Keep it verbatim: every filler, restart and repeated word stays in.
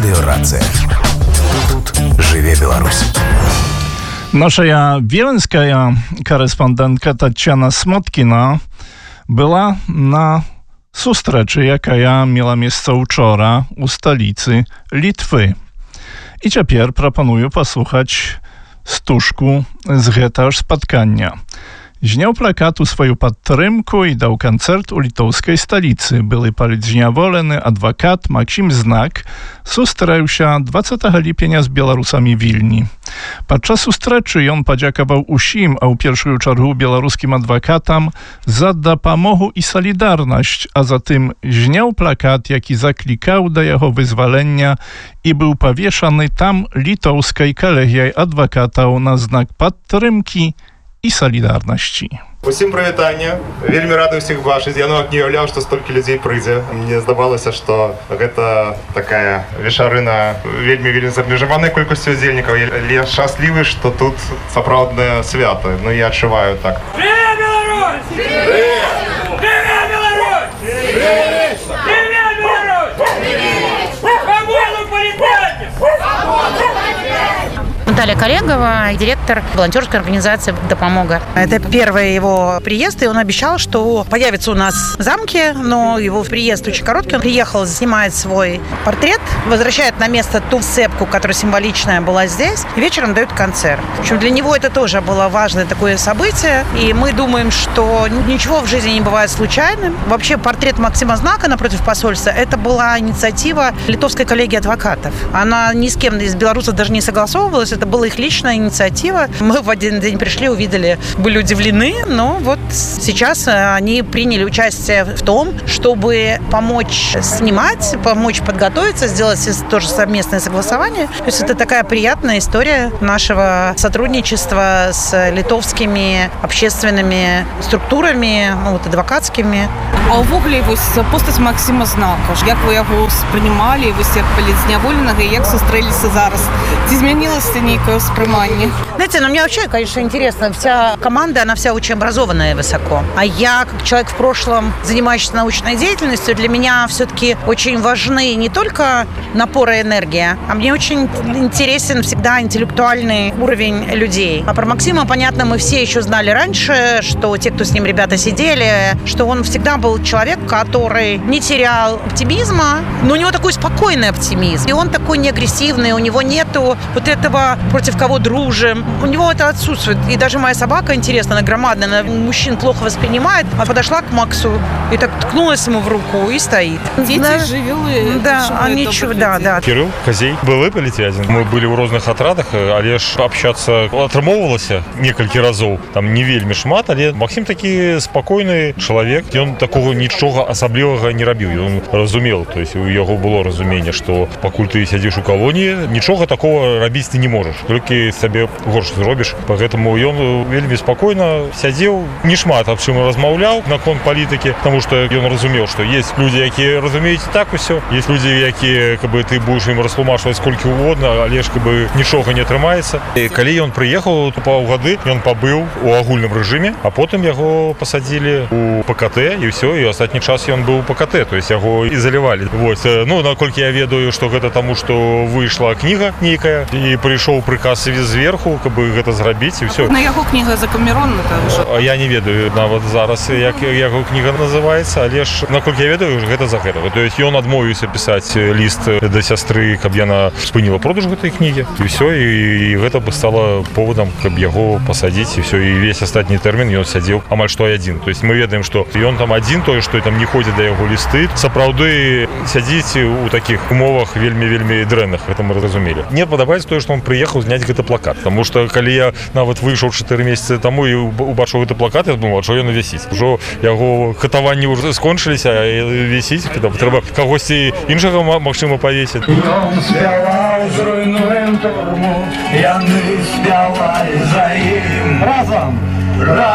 Радиорация. Тут живе Беларусь. Наша віленська кореспондентка Тетяна Смоткіна была на сустрэчы, якая мела месца учора у сталіцы Літвы. І цяпер прапаную паслухаць стужку з гэтага ж спаткання. Зняў плакат у сваю падтрымку і даў канцэрт у літоўскай сталіцы. Былы палітзняволены адвакат Максім Знак сустрэўся дваццатага ліпеня з беларусамі Вільні. Падчас сустрэчы ён падзякаваў усім, а ў першую чаргу беларускім адвакатам за дапамогу і салідарнасць, а затым зняў плакат, які заклікаў да яго вызвалення і быў павешаны там літоўскай калегіяй адвакатаў на знак падтрымкі і салідарнасці. Усім прывітанне. Вельмі рады ўсіх бачыць. Я нават не уяўляў, што столькі людзей прыйдзе. Мне здавалася, што гэта такая вечарына вельмі вельмі з абмежаванай колькасцю удзельнікаў. Я шчаслівы, што тут сапраўднае свята. Ну, я адчуваю так. Привет, Беларусь! Привет! Привет, Беларусь! Привет! Привет, Беларусь! Привет! Свободу полетайте! Наталья Коллегова, директор волонтерской организации «Допомога». Это первый его приезд, и он обещал, что появится у нас в замке, но его приезд очень короткий. Он приехал, снимает свой портрет, возвращает на место ту сцепку, которая символичная была здесь, и вечером дает концерт. В общем, для него это тоже было важное такое событие, и мы думаем, что ничего в жизни не бывает случайным. Вообще, портрет Максима Знака напротив посольства – это была инициатива литовской коллегии адвокатов. Она ни с кем из белорусов даже не согласовывалась, это была их личная инициатива. Мы в один день пришли, увидели, были удивлены, но вот сейчас они приняли участие в том, чтобы помочь снимать, помочь подготовиться, сделать тоже совместное согласование. То есть это такая приятная история нашего сотрудничества с литовскими общественными структурами, ну, вот, адвокатскими. А ўвогуле вось постаць Максима Знака, як вы яго сприймали, вось як палітзняволенага, і як сустрэліся зараз? Ці змянілася некое воспринимание? Знаете, ну мне вообще, конечно, интересно. Вся команда, она вся очень образованная высоко. А я, как человек в прошлом, занимающийся научной деятельностью, для меня все-таки очень важны не только напор и энергия, а мне очень интересен всегда интеллектуальный уровень людей. А про Максима, понятно, мы все еще знали раньше, что те, кто с ним ребята сидели, что он всегда был человек, который не терял оптимизма, но у него такой спокойный оптимизм. И он такой не агрессивный, у него нету вот этого против кого дружим. У него это отсутствует. И даже моя собака, интересно, она громадная, она мужчин плохо воспринимает. А подошла к Максу и так ткнулась ему в руку и стоит. Дети да. живые. Да, они чего, да, да. Кирилл, Хазей, былы палітвязень. Мы были в розных атрадах, але ж общаться атрымоўвалася некалькі разоў. Там не вельмі шмат, але Максим такі спокойны чалавек. Ён такого нічога асаблівага не рабіў. Ён разумел, то есть у яго было разуменне, што пакуль ты сядзіш у калоніі, нічога такого рабіць ты не можаш. Толькі сабе горш зробіш. Поэтому ён вельмі спокойна сядзеў, не шмат аб чым размаўляў наконт палітыкі, потому что ён разумеў, што есть люди, якія разумеюць так усё, есть люди, якія, каб ты будешь ім растлумачваць сколькі угодно, але ж каб нічога не атрымаецца. І калі ён прыехаў то паўгады, ён пабыў у агульным рэжыме, а потым яго пасадзілі у ПКТ і ўсё, і астатні час ён быў у ПКТ, то есть яго ізалявалі. Вот. Ну, наколькі я ведаю, што гэта таму, што выйшла кніга нейкая, і прыйшоў прыказ зверху, каб гэта зрабіць, і ўсё. На яго кніга закамероўна, так. Я не ведаю нават зараз, як яго кніга называецца, але ж, наколькі я ведаю, гэта за гэтага. То есть ён адмовіўся пісаць ліст да сястры, каб яна спыніла продаж гэтай кнігі, і ўсё, і гэта бы стала поводам, каб яго пасадзіць, і ўсё, і весь астатні тэрмін ён сядзеў амаль што адзін. То есть мы ведаем, што ён там адзін, тое, што там не ходзіць да яго лісты, сапраўды сядзіць у такіх умовах вельмі-вельмі дрэнных, гэта мы разумелі. Мне падабаецца тое, што он прыехаў зняць гэта плакат, потому что калі я нават выйшаў чатыры месяцы таму і убачыў гэты плакат, я думаў, што ён вісіць. Ужо яго катаванні ўжо скончыліся, а вісіць, трэба кагосьці іншага магчыма павесіць. Ён спяваў, зруйнуем турму, яны спявалі за ім. Разам!